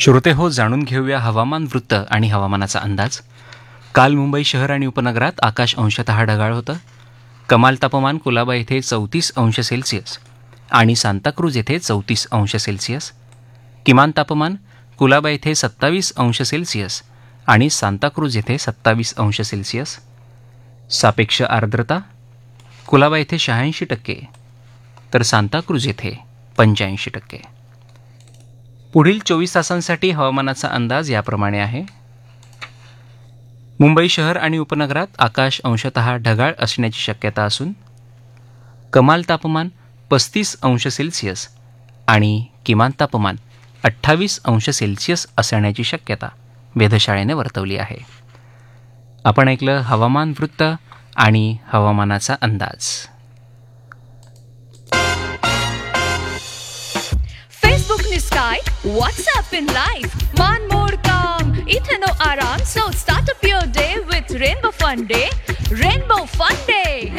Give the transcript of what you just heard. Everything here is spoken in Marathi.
श्रोते हो, जाणून घेऊया हवामान वृत्त आणि हवामानाचा अंदाज. काल मुंबई शहर आणि उपनगरात आकाश अंशतः ढगाळ होतं. कमाल तापमान कुलाबा येथे 34 अंश सेल्सिअस आणि सांताक्रूज येथे 34 अंश सेल्सिअस. किमान तापमान कुलाबा येथे 27 अंश सेल्सिअस आणि सांताक्रूज येथे 27 अंश सेल्सिअस. सापेक्ष आर्द्रता कुलाबा येथे 86%, तर सांताक्रूज येथे 85%. पुढील 24 तासांसाठी हवामानाचा अंदाज याप्रमाणे आहे. मुंबई शहर आणि उपनगरात आकाश अंशतः ढगाळ असण्याची शक्यता असून कमाल तापमान 35 अंश सेल्सिअस आणि किमान तापमान 28 अंश सेल्सिअस असण्याची शक्यता वेधशाळेने वर्तवली आहे. आपण ऐकलं हवामान वृत्त आणि हवामानाचा अंदाज. Facebook ni Sky, WhatsApp in live, one more काम, इथे no आराम, so start up your day with Rainbow Fun Day. Rainbow Fun Day.